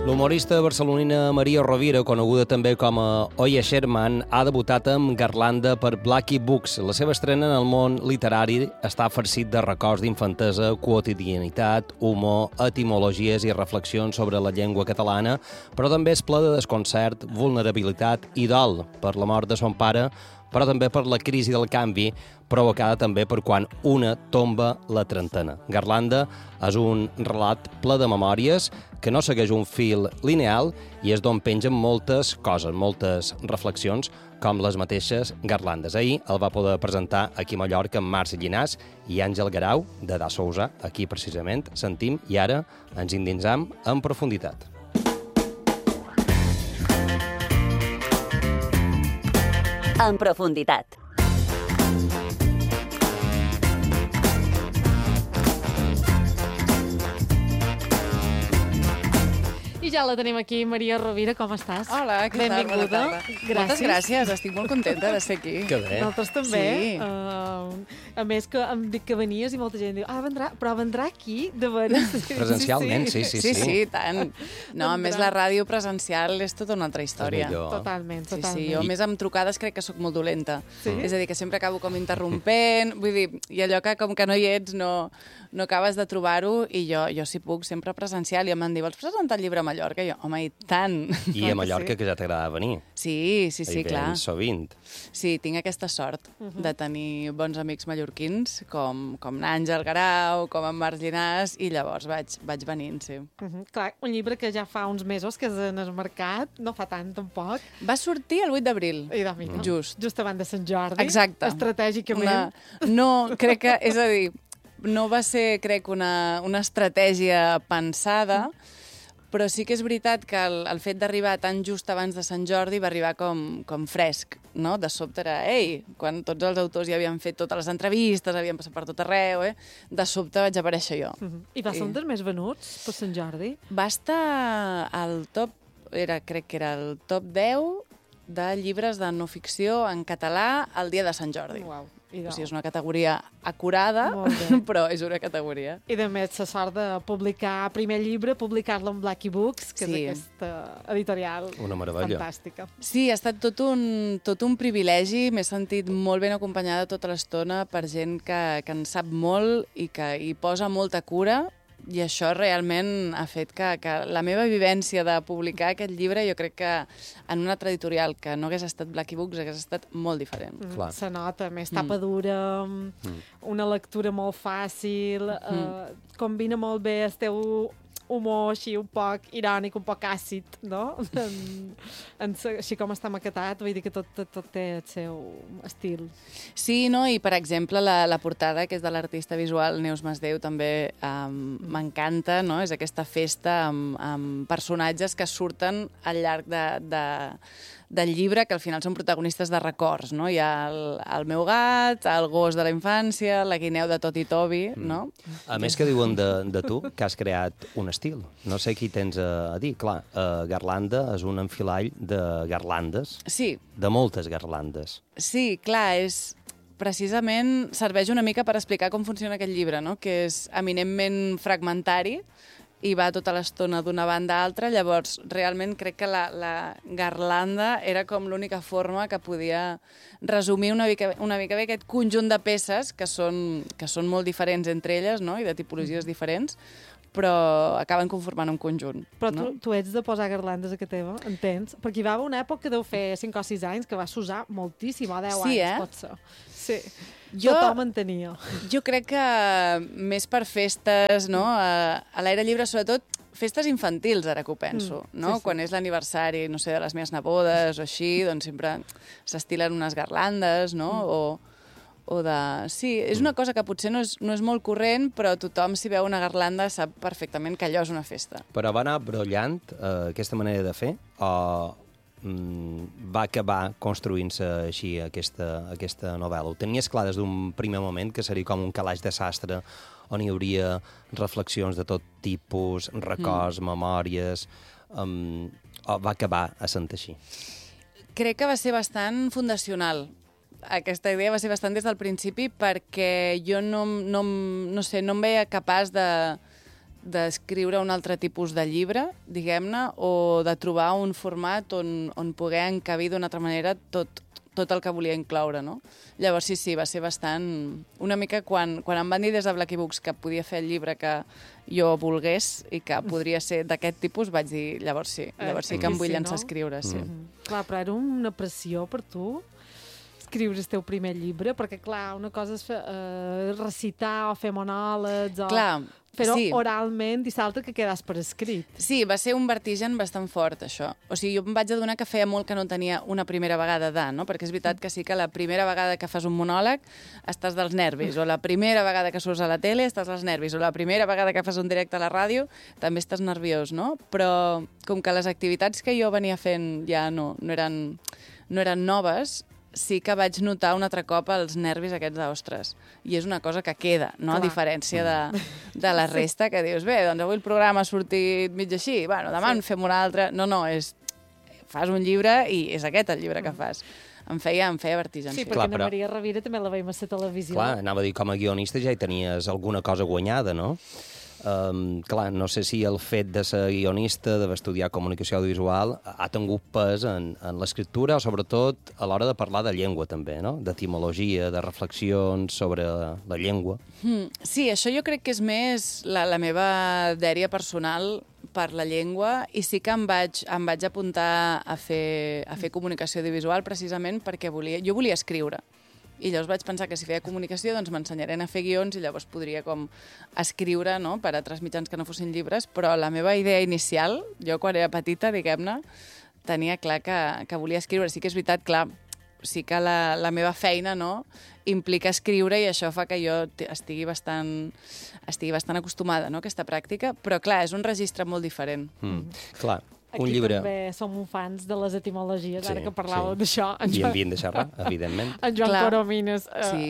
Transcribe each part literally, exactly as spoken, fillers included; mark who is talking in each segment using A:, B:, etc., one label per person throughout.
A: L'humorista barcelonina Maria Rovira, coneguda també com a Oya Sherman, ha debutat amb Garlanda per Blackie Books. La seva estrena en el món literari està farcit de records d'infantesa, quotidianitat, humor, etimologies i reflexions sobre la llengua catalana, però també és ple de desconcert, vulnerabilitat i dol per la mort de son pare, però també per la crisi del canvi, provocada també per quan una tomba la trentena. Garlanda és un relat ple de memòries que no segueix un fil lineal i és d'on pengen moltes coses, moltes reflexions, com les mateixes garlandes. Ahir el va poder presentar aquí a Mallorca amb Marc Llinàs i Àngel Garau, de Da Sousa, aquí precisament, sentim, i ara ens endinsam en profunditat.
B: En profunditat.
C: I ja la tenim aquí, Maria Rovira, com estàs?
D: Hola, què tal? Bona tarda.
C: Gràcies.
D: Moltes gràcies, estic molt contenta de ser aquí.
A: Que bé.
C: Nosaltres també.
D: Sí.
C: Uh, a més, que em dic que venies i molta gent diu, ah, vendrà, però vendrà aquí, de veres.
A: Presencialment, sí, sí,
D: Sí,
A: sí.
D: sí, tant. No, a més, la ràdio presencial és tota una altra història.
A: És millor.
C: Totalment,
D: Sí,
C: totalment.
D: sí, jo a més amb trucades crec que sóc molt dolenta.
C: Sí?
D: És a dir, que sempre acabo com interrompent, vull dir, i allò que com que no hi ets no, no acabes de trobar-ho, i jo, jo si puc, sempre presencial, i em van dir, vols presentar el llibre a Mallorca? I jo, home, i tant.
A: I a Mallorca, que ja t'agrada venir.
D: Sí, sí, sí,
A: Hi
D: clar.
A: vens sovint.
D: Sí, tinc aquesta sort de tenir bons amics mallorquins, com, com n'Àngel Garau, com en Marc Llinàs, i llavors vaig, vaig venint, sí.
C: Uh -huh. Clar, un llibre que ja fa uns mesos que és en el mercat, no fa tant tampoc.
D: Va sortir el vuit d'abril.
C: I de mira,
D: Just.
C: Just abans de Sant Jordi.
D: Exacte.
C: Estratègicament.
D: Una... No, crec que, és a dir, no va ser, crec, una, una estratègia pensada, però sí que és veritat que el, el fet d'arribar tan just abans de Sant Jordi va arribar com, com fresc, no? De sobte era, ei, quan tots els autors ja havien fet totes les entrevistes, havien passat per tot arreu, eh? De sobte vaig aparèixer jo.
C: Uh -huh. I va ser un dels més venuts per Sant Jordi?
D: Va estar al top, era, crec que era el top deu de llibres de no ficció en català el dia de Sant Jordi.
C: Uau.
D: O sigui, és una categoria acurada, però és una categoria.
C: I de més, la sort de publicar primer llibre, publicar-lo en Blackie Books, que
D: Sí.
C: és aquesta editorial
A: Una meravella.
C: fantàstica.
D: Sí, ha estat tot un, tot un privilegi. M'he sentit molt ben acompanyada tota l'estona per gent que, que en sap molt i que hi posa molta cura, i això realment ha fet que, que la meva vivència de publicar aquest llibre, jo crec que en una altra editorial que no hagués estat Blackie Books hagués estat molt diferent.
C: Mm,
A: Clar.
C: se nota, més tapa dura, mm. una lectura molt fàcil, mm. uh, combina molt bé el teu humor així un poc irònic, un poc àcid, no? en, en, així com està maquetat, vull dir que tot, tot, tot té el seu estil.
D: Sí, no? I per exemple la, la portada, que és de l'artista visual Neus Masdeu, també um, m'encanta, no? És aquesta festa amb, amb personatges que surten al llarg de, de, del llibre, que al final són protagonistes de records, no? Hi ha el, el meu gat, el gos de la infància, la guineu de Tot i Toby, mm. no?
A: A més que diuen de, de tu que has creat un estil. No sé qui tens a, a dir. Clar, uh, Garlanda és un enfilall de garlandes,
D: Sí,
A: de moltes garlandes.
D: sí, clar, és... Precisament serveix una mica per explicar com funciona aquest llibre, no? Que és eminentment fragmentari i va tota l'estona d'una banda a altra. Llavors, realment crec que la, la garlanda era com l'única forma que podia resumir una mica, una mica bé aquest conjunt de peces que són, que són molt diferents entre elles, no? I de tipologies diferents, però acaben conformant un conjunt.
C: Però
D: no?
C: tu, tu ets de posar garlandes a casa teva, entens? Perquè hi va haver una època que deu fer cinc o sis anys que va s'usar moltíssim, o deu
D: Sí,
C: anys,
D: eh?
C: pot ser. Sí.
D: Jo-
C: Tothom en tenia.
D: Jo crec que més per festes, no? A, a l'aire lliure, sobretot, festes infantils, ara que ho penso,
C: Mm,
D: no?
C: sí, sí.
D: Quan és l'aniversari, no sé, de les meves nebodes o així, doncs sempre s'estilen unes garlandes, no?
C: Mm.
D: O, o de... Sí, és una cosa que potser no és, no és molt corrent, però tothom, si veu una garlanda, sap perfectament que allò és una festa.
A: Però va anar brollant eh, aquesta manera de fer o mm, va acabar construint-se així aquesta, aquesta novel·la? Ho tenies clar des d'un primer moment que seria com un calaix de sastre on hi hauria reflexions de tot tipus, records, mm. memòries... Um, o va acabar essent així?
D: Crec que va ser bastant fundacional. Aquesta idea va ser bastant des del principi perquè jo no, no, no sé, no em veia capaç de, d'escriure un altre tipus de llibre, diguem-ne, o de trobar un format on, on poder encabir d'una altra manera tot, tot el que volia incloure, no? Llavors, sí, sí, va ser bastant... Una mica quan, quan em van dir des de Blacky Books que podia fer el llibre que jo volgués i que podria ser d'aquest tipus, vaig dir, llavors sí, llavors sí que em vull llançar a escriure, sí.
C: Mm. Clar, però era una pressió per tu escriure el teu primer llibre, perquè, clar, una cosa és fer, uh, recitar o fer monòlegs o fer-ho
D: sí.
C: oralment i l'altra que quedes per escrit.
D: Sí, va ser un vertigen bastant fort, això. O sigui, jo em vaig adonar que feia molt que no tenia una primera vegada de, no? Perquè és veritat que sí que la primera vegada que fas un monòleg estàs dels nervis, o la primera vegada que surts a la tele estàs dels nervis, o la primera vegada que fas un directe a la ràdio també estàs nerviós, no? Però com que les activitats que jo venia fent ja no, no, eren, no eren noves, sí que vaig notar un altre cop els nervis aquests d'ostres. I és una cosa que queda, no? Clar. A diferència de, de la resta, que dius, bé, doncs avui el programa ha sortit mig així, bueno, demà sí. en fem un altre... No, no, és... Fas un llibre i és aquest el llibre que fas. Em feia, em feia vertigen.
C: Sí, perquè Clar, però... Maria Rovira també la veiem a la televisió.
A: Clar, anava a dir, com a guionista ja hi tenies alguna cosa guanyada, no? Um, clar, no sé si el fet de ser guionista, d'estudiar comunicació audiovisual, ha tingut pes en, en l'escriptura, o sobretot a l'hora de parlar de llengua, també, no? D'etimologia, de reflexions sobre la llengua.
D: Mm, sí, això jo crec que és més la, la meva dèria personal per la llengua, i sí que em vaig, em vaig apuntar a fer, a fer comunicació audiovisual precisament perquè volia, jo volia escriure. I llavors vaig pensar que si feia comunicació doncs m'ensenyarien a fer guions i llavors podria com escriure, no?, per a altres mitjans que no fossin llibres, però la meva idea inicial, jo quan era petita, diguem-ne, tenia clar que, que volia escriure. Sí que és veritat, clar, sí que la, la meva feina, no?, implica escriure i això fa que jo estigui bastant, estigui bastant acostumada, no?, a aquesta pràctica, però clar, és un registre molt diferent.
A: Mm. Clar.
C: Aquí
A: un llibre...
C: també som fans de les etimologies, sí, ara que parlàveu
A: sí.
C: d'això.
A: I en havien de xerrar, evidentment.
C: En Joan
D: Clar.
C: Coromines uh,
D: sí.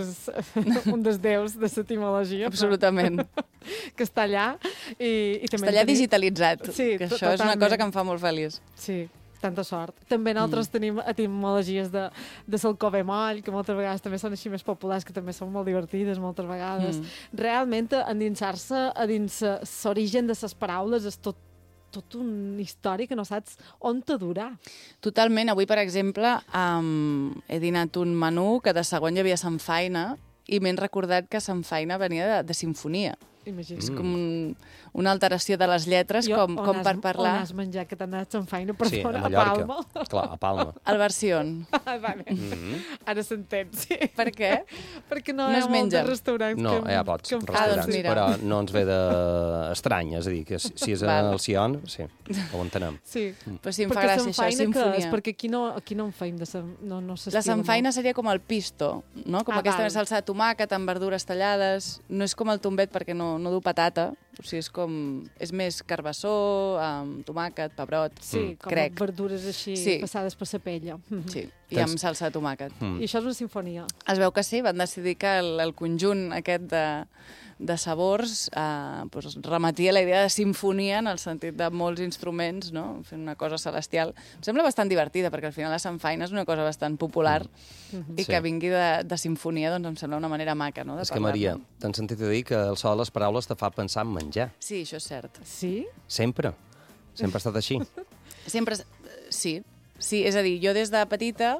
C: és un dels déus de l'etimologia.
D: Absolutament.
C: Que està allà. I, i també
D: està allà
C: tenim...
D: digitalitzat,
C: sí,
D: que això
C: totalment.
D: És una cosa que em fa molt feliç.
C: Sí, tanta sort. També nosaltres mm. tenim etimologies de, de Salcové Moll, que moltes vegades també són així més populars, que també són molt divertides moltes vegades. Mm. Realment, endinsar-se a dins l'origen de les paraules és tot tot una història que no saps on te durà. Totalment.
D: Avui, per exemple, um, he dinat un menú que de segon hi havia samfaina i m'he recordat que samfaina venia de, de sinfonia.
C: Imagina.
D: És com un, una alteració de les lletres, jo, com, com
C: has,
D: per parlar...
C: On has menjat que t'han anat samfaina per
A: sí,
C: fora?
A: A
C: Mallorca. A
A: Palma. Clar, a Palma.
D: Al Version.
C: Ah, vale. Mm-hmm. Ara s'entén, sí.
D: Per què?
C: Perquè no,
D: no
C: hi ha molts restaurants
A: no,
C: que...
A: No, ja pots,
C: que
A: restaurants,
D: ah, doncs
A: però no ens ve d'estrany, és a dir, que si és al Sion, sí, ho entenem.
C: Sí.
D: Mm. Però sí, em fa gràcia això, sinfonia.
C: És? Perquè aquí no, aquí no en feim de... Sa... No, no
D: la samfaina molt. Seria com el pisto, no? Com ah, aquesta val. Salsa de tomàquet amb verdures tallades. No és com el tombet perquè no, no du patata. O sigui, és com... És més carbassó, amb tomàquet, pebrot,
C: sí, mm. com
D: crec.
C: Verdures així sí. passades per la pella.
D: Sí, i amb salsa de tomàquet.
C: Mm. I això és una sinfonia.
D: Es veu que sí, van decidir que el, el conjunt aquest de, de sabors eh, doncs, remetia la idea de sinfonia en el sentit de molts instruments, no? Fent una cosa celestial. Em sembla bastant divertida, perquè al final la samfaina és una cosa bastant popular mm. i sí. que vingui de, de sinfonia doncs em sembla una manera maca, no? De
A: és que, Maria, t'han sentit a dir que el so de les paraules te fa pensar en menjar.
D: Sí, això és cert.
C: Sí?
A: Sempre. Sempre ha estat així.
D: Sempre, sí. Sí, és a dir, jo des de petita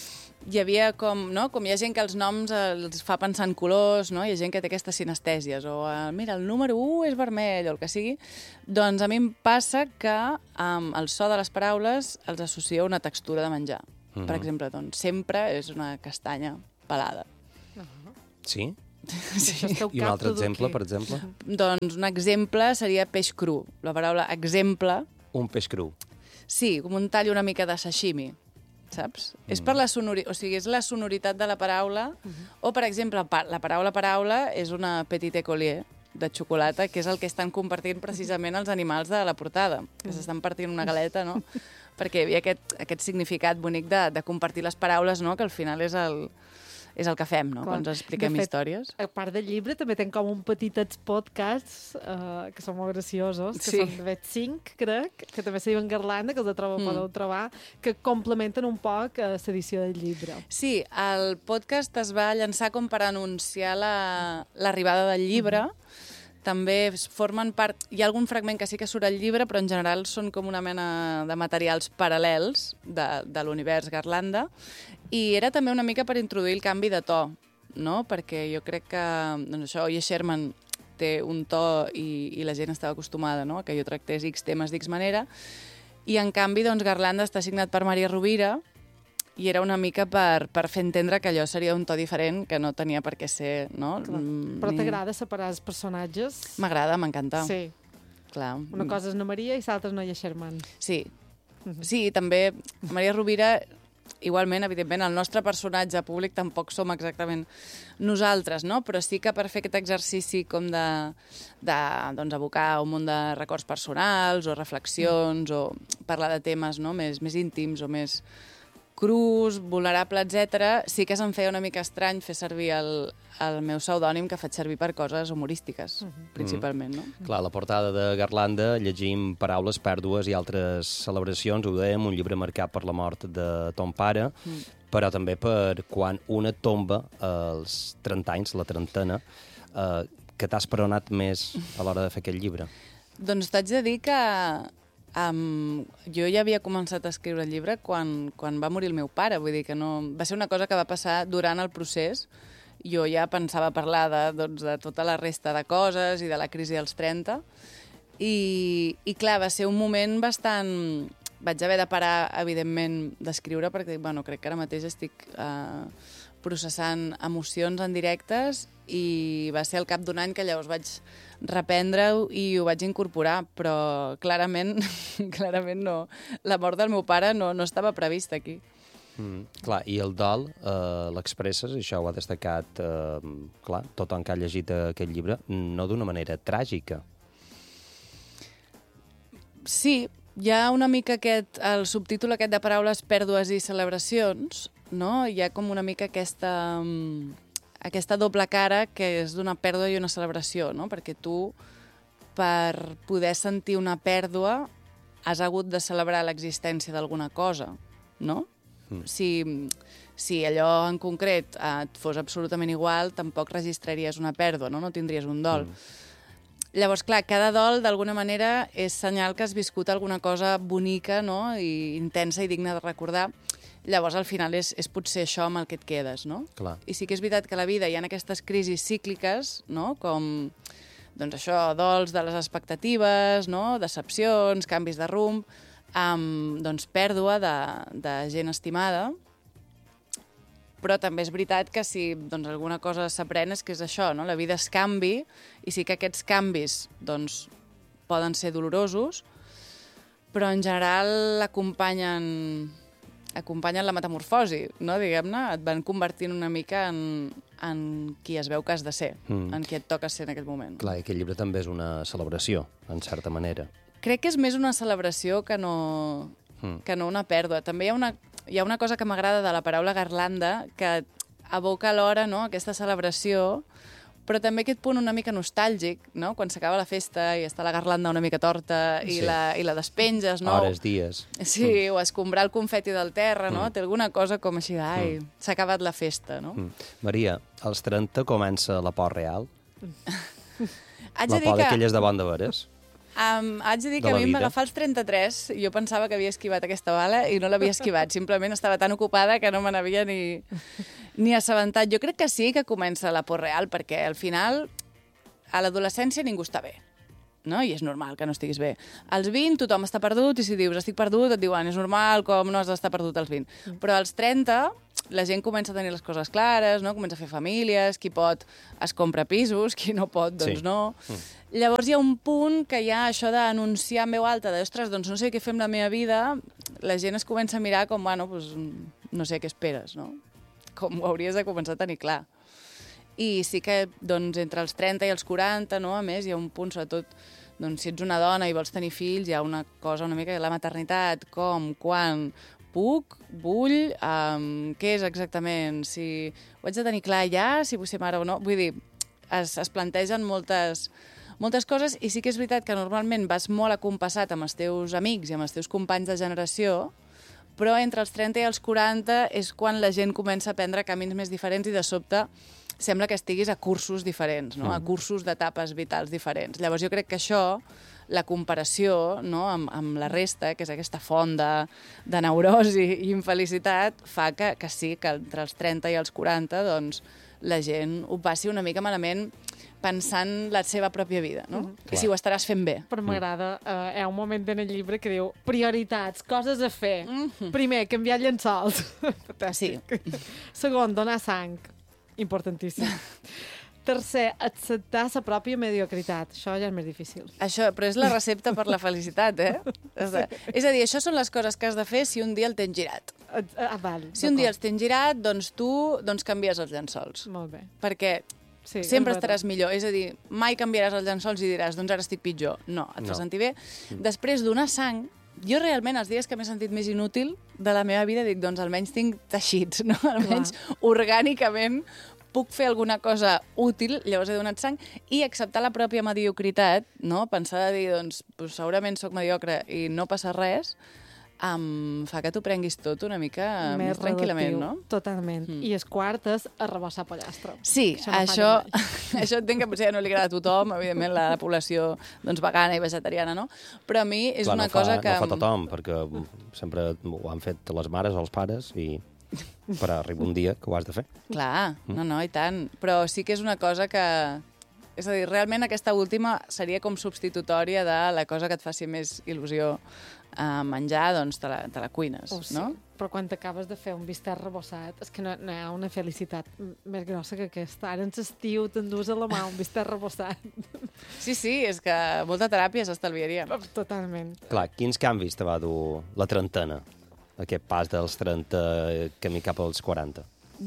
D: hi havia com, no? Com hi ha gent que els noms els fa pensar en colors, no? Hi ha gent que té aquestes sinestèsies, o mira, el número u és vermell, o el que sigui. Doncs a mi em passa que um, el so de les paraules els associa a una textura de menjar. Mm-hmm. Per exemple, doncs, sempre és una castanya pelada.
C: Uh-huh.
A: Sí?
C: Sí.
A: I un altre exemple, per exemple?
D: Doncs un exemple seria peix cru. La paraula exemple...
A: Un peix cru.
D: Sí, com un tall una mica de sashimi, saps? Mm. És per la sonoritat, o sigui, és la sonoritat de la paraula, mm-hmm. o, per exemple, la paraula paraula és una petit écolier de xocolata, que és el que estan compartint precisament els animals de la portada, que mm. s'estan partint una galeta, no? Perquè hi havia aquest, aquest significat bonic de, de compartir les paraules, no? Que al final és el... és el que fem, no?, quan ens expliquem
C: de fet,
D: històries.
C: A part del llibre, també tem com un petitets podcasts uh, que són molt graciosos, que
D: sí.
C: són de cinc, crec, que també se diuen Garlanda, que els de trobar, mm. podeu trobar, que complementen un poc uh, l'edició del llibre.
D: Sí, el podcast es va llançar com per anunciar l'arribada la, del llibre, mm-hmm. també formen part... Hi ha algun fragment que sí que surt al llibre, però en general són com una mena de materials paral·lels de, de l'univers Garlanda, i era també una mica per introduir el canvi de to, no? Perquè jo crec que doncs això, Oye Sherman té un to i, i la gent estava acostumada, no?, a que jo tractés X temes d'X manera, i en canvi doncs, Garlanda està signat per Maria Rovira, i era una mica per, per fer entendre que allò seria un to diferent, que no tenia per què ser, no?
C: Mm, Però t'agrada separar els personatges?
D: M'agrada, m'encanta.
C: Sí.
D: Clar.
C: Una cosa és na Maria i l'altra és Noia Sherman.
D: Sí. Uh-huh. Sí, també Maria Rovira... Igualment, evidentment, el nostre personatge públic tampoc som exactament nosaltres, no? Però sí que per fer aquest exercici com de, de doncs, abocar un munt de records personals o reflexions mm. o parlar de temes, no?, més, més íntims o més crus, vulnerable, etcètera, sí que se'm feia una mica estrany fer servir el, el meu pseudònim que faig servir per coses humorístiques, uh-huh. principalment, no?
A: Mm. Clar, a la portada de Garlanda llegim paraules, pèrdues i altres celebracions, ho dèiem, un llibre marcat per la mort de ton pare, mm. però també per quan una tomba als trenta anys, la trentena, eh, que t'has peronat més a l'hora de fer aquest llibre.
D: Doncs t'haig de dir que Um, jo ja havia començat a escriure el llibre quan, quan va morir el meu pare, vull dir que no... Va ser una cosa que va passar durant el procés. Jo ja pensava parlar de, doncs, de tota la resta de coses i de la crisi dels trenta. I, i clar, va ser un moment bastant... Vaig haver de parar, evidentment, d'escriure perquè bueno, crec que ara mateix estic uh, processant emocions en directes i va ser al cap d'un any que llavors vaig reprendre-ho i ho vaig incorporar, però clarament, clarament no. La mort del meu pare no, no estava prevista aquí.
A: Mm, clar, i el dol eh, l'expresses, això ho ha destacat eh, clar, tothom que ha llegit aquest llibre, no d'una manera tràgica.
D: Sí, hi ha una mica aquest, el subtítol aquest de paraules, pèrdues i celebracions, no? Hi ha com una mica aquesta, aquesta doble cara que és d'una pèrdua i una celebració, no? Perquè tu, per poder sentir una pèrdua, has hagut de celebrar l'existència d'alguna cosa, no? Mm. Si, si allò en concret eh, et fos absolutament igual, tampoc registraries una pèrdua, no? No tindries un dol. Mm. Llavors, clar, cada dol, d'alguna manera, és senyal que has viscut alguna cosa bonica, no?, i intensa i digna de recordar. Llavors, al final, és, és potser això amb el que et quedes, no?
A: Clar.
D: I sí que és veritat que a la vida hi ha aquestes crisis cícliques, no?, com, doncs això, dols de les expectatives, no?, decepcions, canvis de rumb, amb, doncs, pèrdua de, de gent estimada. Però també és veritat que si doncs, alguna cosa s'aprèn és que és això, no? La vida es canvi i sí que aquests canvis doncs, poden ser dolorosos, però en general acompanyen, acompanyen la metamorfosi, no? Diguem-ne, et van convertint una mica en, en qui es veu que has de ser, mm. en qui et toca ser en aquell moment.
A: Clar, i aquest llibre també és una celebració, en certa manera.
D: Crec que és més una celebració que no, mm. que no una pèrdua. També hi ha una... Hi ha una cosa que m'agrada de la paraula garlanda que aboca alhora, no?, aquesta celebració, però també aquest punt una mica nostàlgic, no?, quan s'acaba la festa i està la garlanda una mica torta i, sí. la, i la despenges, no?
A: Hores, dies.
D: Sí, mm. o escombrar el confeti del terra, no? Mm. Té alguna cosa com així, ai, mm. s'ha acabat la festa, no? Mm.
A: Maria, als trenta comença la por real?
D: Haig
A: la
D: de dir
A: por
D: que...
A: d'aquelles de bon de veres?
D: Um, haig de dir que
A: de
D: a mi
A: vida.
D: em va agafar als trenta-tres, jo pensava que havia esquivat aquesta bala i no l'havia esquivat, simplement estava tan ocupada que no me n'havia ni, ni assabentat. Jo crec que sí que comença la por real, perquè al final a l'adolescència ningú està bé, no? I és normal que no estiguis bé. Als vint tothom està perdut i si dius estic perdut et diuen és normal, com no has d'estar perdut als vint. Però als trenta la gent comença a tenir les coses clares, no? Comença a fer famílies, qui pot es compra pisos, qui no pot, doncs
A: sí.
D: no. Mm. Llavors hi ha un punt que hi ha això d'anunciar en veu alta, de, ostres, doncs no sé què fer amb la meva vida, la gent es comença a mirar com, bueno, doncs, no sé què esperes, no? Com ho hauries de començar a tenir clar. I sí que, doncs, entre els trenta i els quaranta, no?, a més, hi ha un punt, sobretot, doncs, si ets una dona i vols tenir fills, hi ha una cosa una mica, la maternitat, com, quan, puc, vull, um, què és exactament, si ho haig de tenir clar ja, si vull ser mare o no, vull dir, es, es plantegen moltes... moltes coses, i sí que és veritat que normalment vas molt acompassat amb els teus amics i amb els teus companys de generació, però entre els trenta i els quaranta és quan la gent comença a prendre camins més diferents i de sobte sembla que estiguis a cursos diferents, no? Mm. a cursos d'etapes vitals diferents. Llavors jo crec que això, la comparació, no? amb, amb la resta, que és aquesta font de, de neurosi i infelicitat, fa que, que sí, que entre els trenta i els quaranta doncs, la gent ho passi una mica malament pensant la seva pròpia vida, no? Mm. I si ho estaràs fent bé.
C: Però m'agrada, uh, hi ha un moment en el llibre que diu prioritats, coses a fer. Mm-hmm. Primer, canviar llençols.
D: Sí.
C: Segon, donar sang. Importantíssim. Tercer, acceptar la pròpia mediocritat. Això ja és més difícil.
D: Això, però és la recepta per la felicitat, eh? És a, és a dir, això són les coses que has de fer si un dia el tens girat.
C: Ah, val,
D: si un dia els tens girat, doncs tu doncs canvies els llençols.
C: Molt bé.
D: Perquè sí, sempre estaràs millor. És a dir, mai canviaràs els llençols i diràs, doncs ara estic pitjor. No, et no. fa sentir bé. Després, donar sang, jo realment els dies que m'he sentit més inútil de la meva vida dic, doncs almenys tinc teixits, no? Almenys Clar. orgànicament puc fer alguna cosa útil, llavors he donat sang, i acceptar la pròpia mediocritat, no? Pensar de dir, doncs, pues, segurament sóc mediocre i no passa res, um, fa que t'ho prenguis tot una mica més, més tranquil·lament, no?
C: Totalment. Mm. I es quart és arrebossar pollastre.
D: Sí, això, això, això entenc que potser ja no li agrada a tothom, evidentment la, la població doncs, vegana i vegetariana, no? Però a mi és Clar, una
A: no fa,
D: cosa que...
A: No fa tothom, perquè sempre ho han fet les mares o els pares i... però arriba un dia que ho has de fer.
D: Clar, no, no, i tant. Però sí que és una cosa que... És a dir, realment aquesta última seria com substitutòria de la cosa que et faci més il·lusió a menjar, doncs te la, te la cuines,
C: oh, sí.
D: no?
C: Però quan t'acabes de fer un bistec rebossat, és que no, no hi ha una felicitat més grossa que aquesta. Ara en l'estiu t'endús a la mà un bistec rebossat.
D: Sí, sí, és que molta teràpia s'estalviaria.
C: Totalment.
A: Clar, quins canvis te va dur la trentena? Aquest pas dels trenta camí cap als quaranta?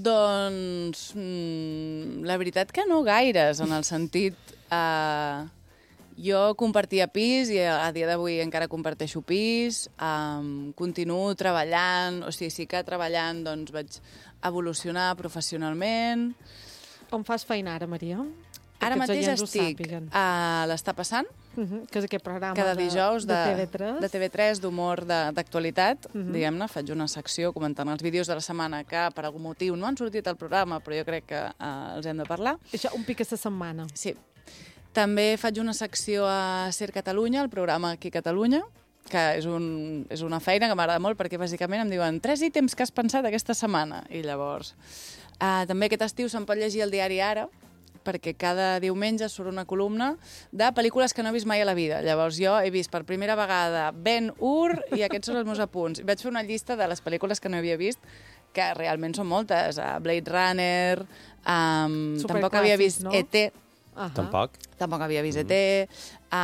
D: Doncs mmm, la veritat que no gaires, en el sentit... Eh, jo compartia pis i a, a dia d'avui encara comparteixo pis, eh, continuo treballant, o sigui, sí que treballant doncs vaig evolucionar professionalment.
C: On fas feina ara, Maria?
D: Ara mateix estic a l'Està passant,
C: uh -huh, que és aquest programa
D: cada dijous de,
C: de T V tres,
D: de T V tres d'humor d'actualitat, uh -huh. diguem-ne, faig una secció comentant els vídeos de la setmana que per algun motiu no han sortit al programa, però jo crec que uh, els hem de parlar.
C: Això, un pic a la setmana.
D: Sí. També faig una secció a Ser Catalunya, el programa Aquí a Catalunya, que és, un, és una feina que m'agrada molt perquè bàsicament em diuen tres ítems que has pensat aquesta setmana. I llavors, uh, també aquest estiu se'n pot llegir el diari Ara, perquè cada diumenge surt una columna de pel·lícules que no he vist mai a la vida. Llavors jo he vist per primera vegada Ben-Hur i aquests són els meus apunts. I vaig fer una llista de les pel·lícules que no havia vist, que realment són moltes. Blade Runner, um, tampoc havia vist no? E T
C: Uh -huh.
A: Tampoc?
D: Tampoc havia vist mm. E T,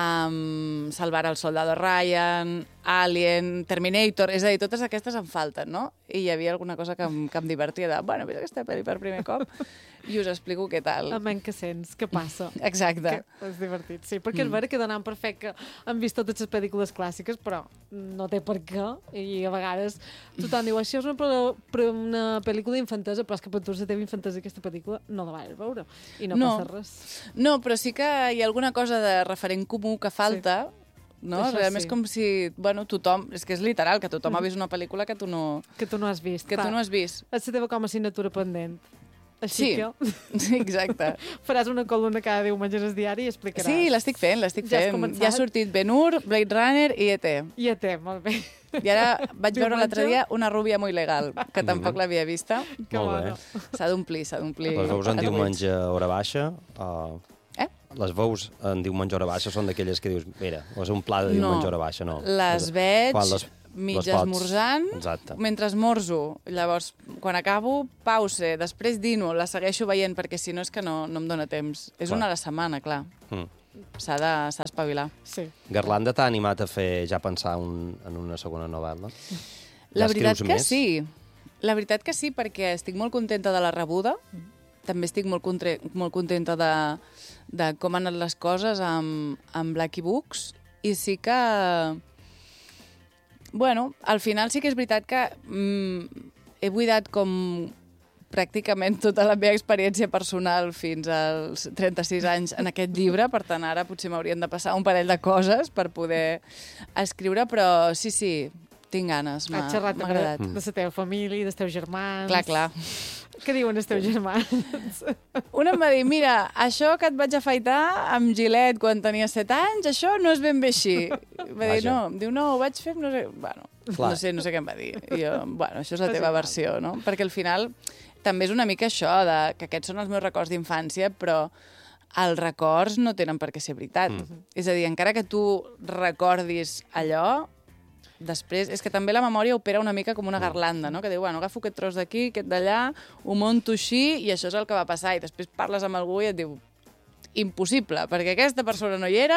D: um, Salvar el soldado Ryan, Alien, Terminator, és a dir, totes aquestes em falten, no? I hi havia alguna cosa que em, que em divertia de, bueno, veig aquesta pel·li per primer cop i us explico què tal.
C: Almenys que sents, què passa.
D: Exacte.
C: Que és divertit, sí, perquè mm. és vera que donant per fet que han vist totes les pel·lícules clàssiques, però no té per què, i a vegades tothom diu, això és una, una pel·lícula infantesa, però és que per tu la teva infantesa aquesta pel·lícula no la vas veure, i no, no passa res.
D: No, però sí que hi ha alguna cosa de referent comú que falta, sí. No? Això realment sí. És com si, bueno, tothom, és que és literal, que tothom mm. ha vist una pel·lícula que tu no...
C: Que tu no has vist.
D: Que clar. tu no has vist.
C: És la teva com a assignatura pendent. Així
D: sí,
C: que...
D: sí, exacte.
C: Faràs una columna cada diumenge al diari i explicaràs.
D: Sí, l'estic fent, l'estic ja fent. Ja ha sortit Ben-Hur, Blade Runner i E T.
C: I E T, molt bé.
D: I ara vaig veure l'altre dia Una rúbia muy legal, que tampoc l'havia vista.
C: Que
A: molt bé.
D: S'ha d'omplir, s'ha d'omplir.
A: Les veus en diumenge a hora baixa... Uh...
D: Eh?
A: Les veus en diumenge hora baixa són d'aquelles que dius, mira, és un pla de diumenge
D: no,
A: hora baixa, no.
D: Les veig
A: les,
D: mig
A: les
D: esmorzant,
A: Exacte.
D: mentre esmorzo. Llavors, quan acabo, pause, després dino, la segueixo veient, perquè si no és que no, no em dóna temps. És clar. Una a la setmana, clar. Mm. S'ha d'espavilar.
C: Sí.
A: Garlanda t'ha animat a fer ja pensar un, en una segona novel·la?
D: La ja veritat que més? sí. La veritat que sí, perquè estic molt contenta de la rebuda. Mm. També estic molt, contre... molt contenta de... de com han anat les coses amb, amb Blackie Books, i sí que... Bueno, al final sí que és veritat que mm, he buidat com pràcticament tota la meva experiència personal fins als trenta-sis anys en aquest llibre, per tant ara potser m'haurien de passar un parell de coses per poder escriure, però sí, sí, tinc ganes, m'ha
C: Has xerrat
D: m'ha
C: també
D: agradat.
C: de la teva família, dels teus germans...
D: Clar, clar.
C: Què diuen els teus germans?
D: Un em va dir, mira, això que et vaig afaitar amb gilet quan tenia set anys, això no és ben bé així. Va dir,
A: Vaja.
D: no, em diu, no, ho vaig fer, amb no sé... Bueno,
A: Clar.
D: no sé, no sé què em va dir. I jo, bueno, això és la
C: És
D: teva
C: igual.
D: versió, no? Perquè al final també és una mica això, de que aquests són els meus records d'infància, però els records no tenen per què ser veritat. Mm. És a dir, encara que tu recordis allò, després, és que també la memòria opera una mica com una garlanda, no? Que diu, bueno, agafo aquest tros d'aquí, aquest d'allà, ho monto així i això és el que va passar. I després parles amb algú i et diu, impossible, perquè aquesta persona no hi era,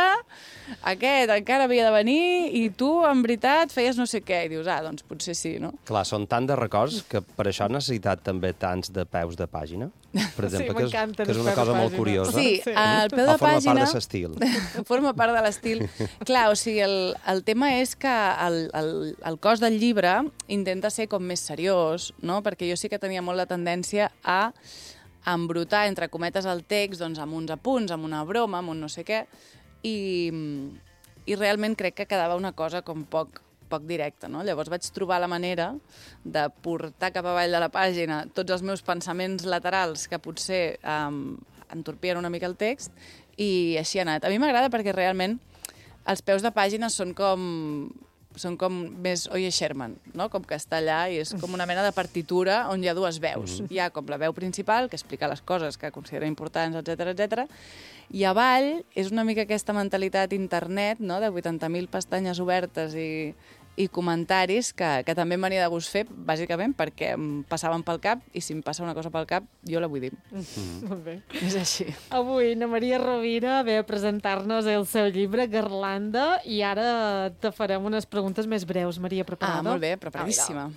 D: aquest encara havia de venir i tu, en veritat, feies no sé què. I dius, ah, doncs potser sí, no?
A: Clar, són tant de records que per això ha necessitat també tants de peus de pàgina. Per exemple, que, és,
C: m'encanten
A: que és
C: els
A: una
C: peus de
A: cosa molt
C: pàgina.
A: curiosa.
D: Sí,
C: Sí.
D: el peu
A: O
D: de
A: forma
D: pàgina...
A: part de l'estil.
D: Forma part de l'estil. Clar, o sigui, el, el tema és que el, el, el cos del llibre intenta ser com més seriós, no? Perquè jo sí que tenia molt la tendència a embrutar, entre cometes, el text doncs, amb uns apunts, amb una broma, amb un no sé què, i, i realment crec que quedava una cosa com poc, poc directa, no? Llavors vaig trobar la manera de portar cap avall de la pàgina tots els meus pensaments laterals que potser um, entorpien una mica el text, i així ha anat. A mi m'agrada perquè realment els peus de pàgina són com són com més Oye Sherman, no? Com que està allà i és com una mena de partitura on hi ha dues veus. Mm-hmm. Hi ha com la veu principal, que explica les coses que considera importants, etcètera, etcètera, i avall és una mica aquesta mentalitat internet, no? De vuitanta mil pestanyes obertes i, i comentaris que, que també em venia de gust fer, bàsicament perquè em passaven pel cap, i si em passa una cosa pel cap, jo la vull dir.
C: Mm. Molt bé.
D: És així.
C: Avui na Maria Rovira ve a presentar-nos el seu llibre, Garlanda, i ara te farem unes preguntes més breus. Maria, preparada?
D: Ah, molt bé, preparadíssima.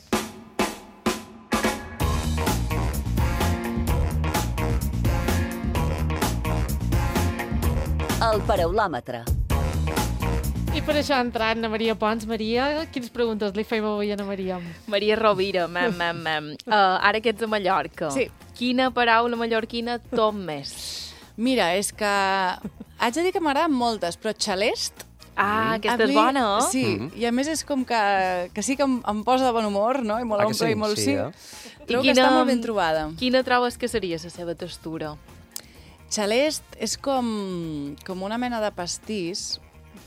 B: El paraulòmetre.
C: I per això ha entrat na Maria Pons. Maria, quines preguntes li fem avui a na Maria?
E: Maria Rovira, mam, mam, mam. Uh, ara que ets a Mallorca,
D: Sí.
E: quina paraula mallorquina tot més?
D: Mira, és que haig de dir que m'agraden moltes, però xalest...
E: Ah, aquesta
D: a
E: és
D: mi-
E: bona, oh?
D: Sí, i a més és com que, que sí que em, em posa de bon humor, no? I molt
A: Ah, que
D: omple
A: sí?
D: i molt
A: Sí,
D: sí.
A: eh?
D: Trobo
E: I
D: que
E: quina-
D: està molt ben trobada.
E: Quina trobes que seria la seva textura?
D: Xalest és com, com una mena de pastís.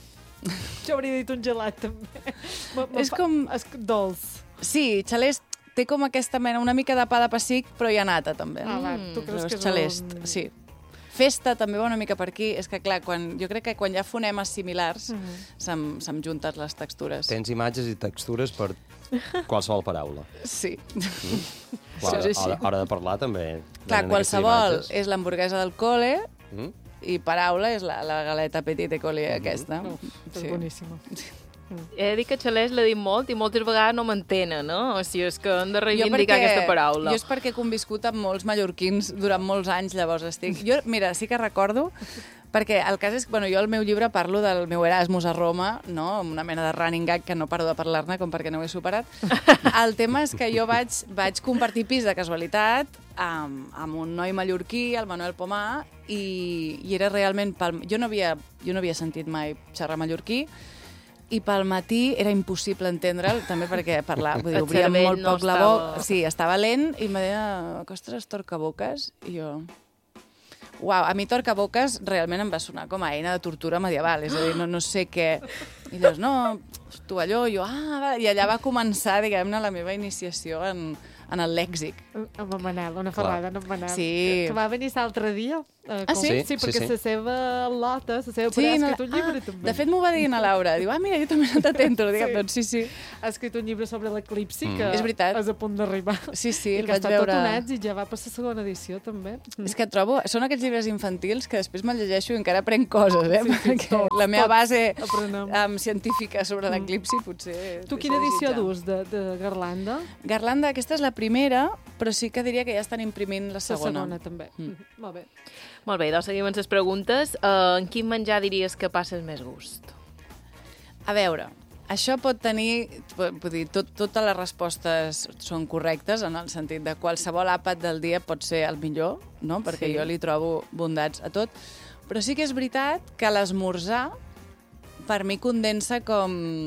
C: Jo hauria dit un gelat, també. Me- me
D: És
C: fa-
D: com-
C: És dolç.
D: Sí, xalest té com aquesta mena, una mica de pa de pessic, però hi ha nata, també.
C: Ah, va, tu creus que és
D: xalest,
C: un...
D: sí. Festa també va una mica per aquí. És que, clar, quan, jo crec que quan hi ha fonemes similars
C: Mhm.
D: se'm, se'm junten les textures.
A: Tens imatges i textures per qualsevol paraula.
D: Sí.
A: Clar,
D: Això és així.
A: hora, hora de parlar també.
D: Clar,
A: venen aquestes
D: qualsevol
A: imatges.
D: és l'hamburguesa del col·le
A: Mm?
D: i paraula és la, la galeta petit de col·le aquesta.
C: Oh, és boníssima.
E: He de dir que xalès l'he dit molt i moltes vegades no m'entenen, no? O sigui, és que hem de
D: Jo
E: reivindicar aquesta paraula.
D: Jo és perquè he conviscut amb molts mallorquins durant molts anys, llavors estic... Jo, mira, sí que recordo, perquè el cas és que, bueno, jo al meu llibre parlo del meu Erasmus a Roma, no? Amb una mena de running gag que no paro de parlar-ne, com perquè no ho he superat. El tema és que jo vaig, vaig compartir pis de casualitat amb, amb un noi mallorquí, el Manuel Pomar, i, i era realment... Pel, jo, no havia, jo no havia sentit mai xerrar mallorquí, i pel matí era impossible entendre'l, també perquè parlar, vull dir,
E: El
D: obria
E: cervell
D: molt
E: no
D: poc la
E: estava-
D: boca. Sí, estava lent i em deia, ostres, torcaboques, i jo... Uau, a mi torcaboques realment em va sonar com a eina de tortura medieval, és a dir, no, no sé què... I dius, no, tovalló, i jo, ah, va. I allà va començar, diguem-ne, la meva iniciació en, en el lèxic.
C: Amb en Manel, una ferrada amb en Manel.
D: Sí.
C: Que va venir l'altre dia. Eh,
D: Ah,
C: com-
D: sí?
C: Sí,
A: Sí,
C: perquè
A: sí.
C: la seva lota, la seva
D: Sí,
C: pare, ha
D: no,
C: escrit un llibre,
D: ah,
C: també.
D: de fet m'ho va dir na Laura, diu, ah, mira, jo també no t'atento,
C: Sí.
D: diguem, doncs sí, sí.
C: Ha escrit un llibre sobre l'eclipsi,
A: Mm.
C: que
D: És veritat.
C: és a punt d'arribar.
D: Sí, sí,
C: I
D: el
C: que
D: vaig
C: està
D: veure...
C: tot un èxit, ja va per la segona edició, també.
D: És que trobo... Són aquests llibres infantils que després me'l llegeixo i encara aprenc coses, eh?
C: Sí, sí,
D: Perquè
C: tots,
D: la meva
C: tots
D: base
C: aprenem.
D: um, científica sobre l'eclipsi potser...
C: Tu
D: és
C: quina
D: de
C: edició
D: desitjar.
C: dus de, de Garlanda?
D: Garlanda, aquesta és la primera, però sí que diria que ja estan imprimint la
C: La
D: segona.
C: segona, també.
D: Mm.
C: Mm. Molt bé.
E: Molt bé, doncs seguim amb les preguntes. Uh, en quin menjar diries que passes més gust?
D: A veure, això pot tenir... Vull dir, tot, totes les respostes són correctes, en el sentit de qualsevol àpat del dia pot ser el millor, no? Perquè
E: Sí.
D: jo li trobo bondats a tot. Però sí que és veritat que l'esmorzar per mi condensa com,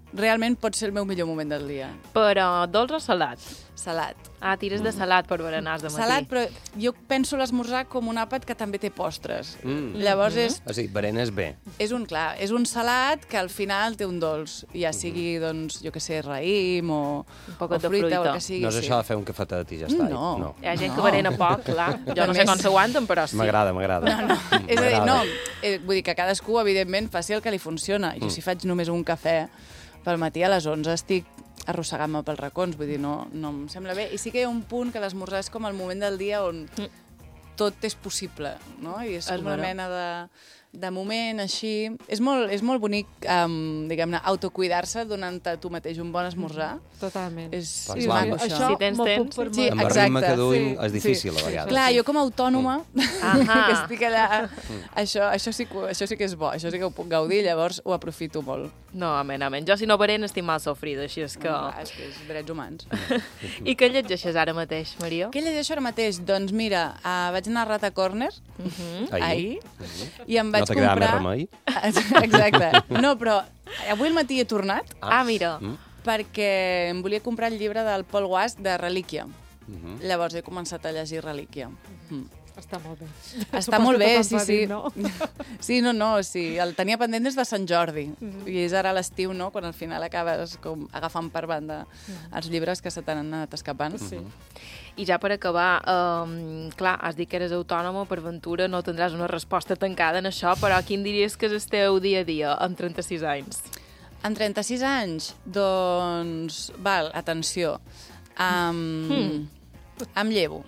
D: realment pot ser el meu millor moment del dia.
E: Però dolç o salat?
D: Salat.
E: Ah, tires de salat per berenars de matí.
D: Salat, però jo penso l'esmorzar com un àpat que també té postres.
A: Mm.
D: Llavors és,
A: O sigui, berenes bé.
D: és un, clar, és un salat que al final té un dolç, ja sigui, doncs, jo que sé, raïm o,
E: Un poc
D: o
E: de
D: fruita,
E: fruita.
D: o el que sigui.
A: No és
D: sí.
A: això de fer un cafetet i ja està.
D: No.
A: no.
E: Hi ha gent
D: No.
E: que berena poc, clar. Jo no
D: A
E: sé
D: més-
E: com s'aguanten, però sí.
A: M'agrada, m'agrada.
D: No, no.
A: Mm,
D: És a dir,
A: m'agrada.
D: no, eh, vull dir que cadascú, evidentment, faci el que li funciona. Jo, si faig només un cafè pel matí, a les onze estic arrossegant-me pels racons, vull dir, no, no em sembla bé. I sí que hi ha un punt que l'esmorzar és com el moment del dia on tot és possible, no? I és,
E: És
D: com una
E: vera.
D: mena de, de moment així. És molt, és molt bonic, um, diguem-ne, autocuidar-se donant-te tu mateix un bon esmorzar.
C: Totalment.
D: És,
A: Clar,
D: és
A: clar,
D: maco,
A: amb
D: això.
C: això
E: Si tens
C: m'ho puc
E: temps.
C: permetre.
D: Sí,
A: Amb el
D: exacte.
A: ritme que duim
C: Sí,
A: és difícil,
C: sí,
A: a vegades.
D: Clar, jo com a autònoma,
E: Ahà.
D: que estic allà, això, això, sí, que- això sí que és bo, això sí que ho puc gaudir, llavors ho aprofito molt.
E: No, amen, amen. Jo si no bereno estic mal sofrida, així és que...
D: Clar, és que és drets humans.
E: I què llegeixes ara mateix, Maria?
D: Què llegeixo ara mateix? Doncs mira, uh, vaig anar a Rata Corner
E: Mhm.
A: Ahir.
D: ahir i em vaig
A: No t'ha quedat més
D: comprar...
A: remei?
D: Exacte. No, però avui al matí he tornat
E: Ah, mira.
A: Mm.
D: perquè em volia comprar el llibre del Paul Guast de Relíquia.
A: Mhm.
D: Llavors he començat a llegir Relíquia. Mm.
C: Està molt bé.
D: Està
C: Suposo
D: molt
C: que
D: bé,
C: tothom
D: sí,
C: va
D: sí.
C: dir, no?
D: Sí, no, no, sí. El tenia pendent des de Sant Jordi. I és ara a l'estiu, no?, quan al final acabes com agafant per banda els llibres que se t'han anat escapant.
C: Sí.
E: I ja per acabar, um, clar, has dit que eres autònoma, per ventura no tindràs una resposta tancada en això, però quin diries que és el teu dia a dia amb trenta-sis anys?
D: Amb trenta-sis anys, doncs... Val, atenció. Um,
E: Hmm.
D: Em llevo.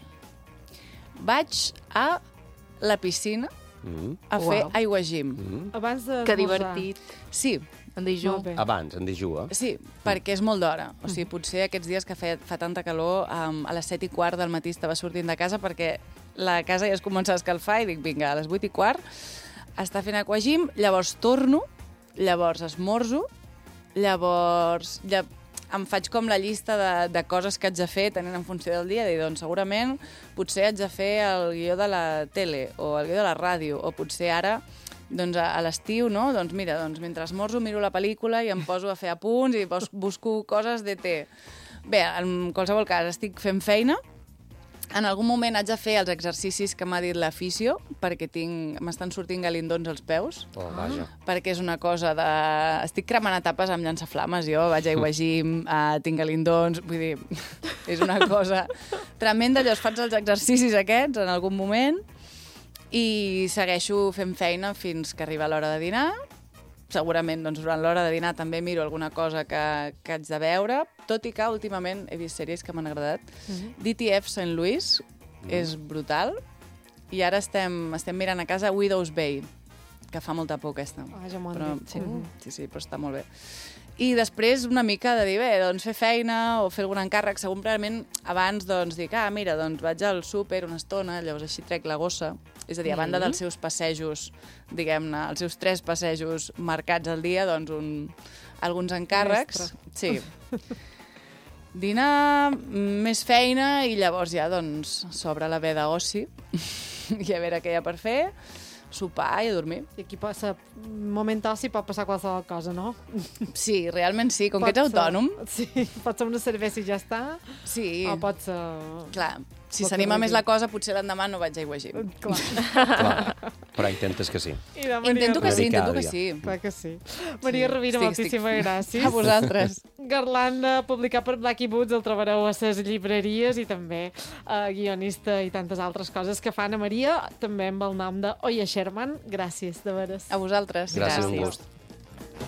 D: Vaig a la piscina
A: Mm.
D: a fer
E: Uau.
D: aiguagim.
A: Mm.
C: Abans de
E: Que divertit.
D: Sí,
E: En dijú.
C: Molt bé.
A: Abans, en dijú, eh?
D: sí, perquè és molt d'hora. O sigui, potser aquests dies que fa, fa tanta calor, um, a les set i quart del matí estava sortint de casa perquè la casa ja es comença a escalfar i dic, vinga, a les vuit i quart està fent aquagym, llavors torno, llavors esmorzo, llavors ja em faig com la llista de, de coses que haig de fer tenint en funció del dia, i doncs segurament potser haig de fer el guió de la tele o el guió de la ràdio, o potser ara doncs a, a l'estiu, no? Doncs mira, doncs mentre esmorzo miro la pel·lícula i em poso a fer apunts i bus busco coses de té. Bé, en qualsevol cas, estic fent feina. En algun moment haig de fer els exercicis que m'ha dit la fisio, perquè tinc m'estan sortint galindons als peus,
A: Oh, vaja.
D: perquè és una cosa de... Estic cremant etapes amb llançaflames, jo vaig a aiguagim, uh, tinc galindons, vull dir, és una cosa tremenda. Llavors faig els exercicis aquests en algun moment i segueixo fent feina fins que arriba l'hora de dinar. Segurament doncs, durant l'hora de dinar també miro alguna cosa que, que haig de veure, tot i que últimament he vist sèries que m'han agradat. D T F Saint Louis és brutal i ara estem, estem mirant a casa Widow's Bay, que fa molta por aquesta.
C: Ah, ja m'ho han
D: Però,
C: dit.
D: sí,
C: Uh.
D: sí, sí, però està molt bé. I després una mica de dir, bé, doncs fer feina o fer algun encàrrec. Segurament abans doncs dic, ah, mira, doncs vaig al súper una estona, llavors així trec la gossa. És a dir, a banda dels seus passejos, diguem-ne, els seus tres passejos marcats al dia, doncs un, alguns encàrrecs. Sí. Dinar, més feina i llavors ja doncs s'obre la veda d'oci i a veure què hi ha per fer, sopar i a dormir.
C: I aquí passa, moment oci pot passar qualsevol cosa, no?
D: Sí, realment sí, com que ets
C: Pot ser-
D: autònom,
C: Sí, pot ser una cervesa i ja està,
D: sí.
C: o pot ser...
D: Clar, si
C: Pot
D: s'anima
C: ser
D: més
C: bé.
D: la cosa, potser l'endemà no vaig a aiguagim.
C: Clar.
A: Clar, però intentes que sí.
C: I la Maria
D: Intento que sí,
A: Una mica
D: intento que
A: dia.
D: sí.
C: Clar que sí. Maria
D: Sí.
C: Rovira,
D: Estic-
C: moltíssimes
D: estic-
C: gràcies.
D: A vosaltres.
C: Garlanda, publicat per Blackie Boots, el trobareu a les llibreries, i també eh, guionista i tantes altres coses que fan a Maria, també amb el nom de Oya Sherman. Gràcies, de veres.
D: A vosaltres.
A: Gràcies, un
E: Gràcies.
A: gust.